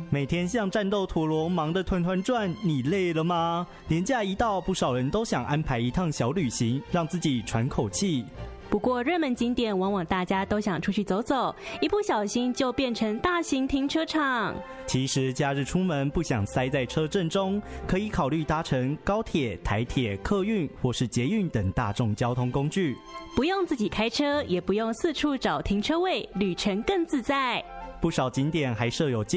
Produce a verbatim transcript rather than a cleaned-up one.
每天像战斗陀螺忙得团团转，你累了吗？年假一到，不少人都想安排一趟小旅行，让自己喘口气。 不过热门景点往往大家都想出去走走，一不小心就变成大型停车场。 其实假日出门不想塞在车阵中，可以考虑搭乘高铁、台铁、客运或是捷运等大众交通工具， 不用自己开车，也不用四处找停车位，旅程更自在。 不少景点还设有